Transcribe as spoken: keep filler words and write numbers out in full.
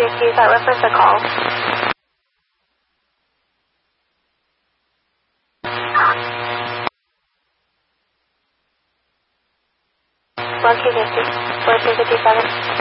please use that reference to call. one two fifty, four two fifty-seven.